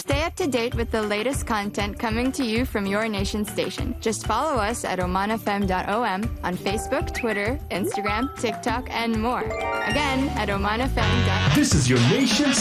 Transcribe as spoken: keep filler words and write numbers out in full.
Stay up to date with the latest content coming to you from your nation station. Just follow us at oman f m dot o m on Facebook, Twitter, Instagram, TikTok, and more. Again, at oman f m dot com. This is your nation's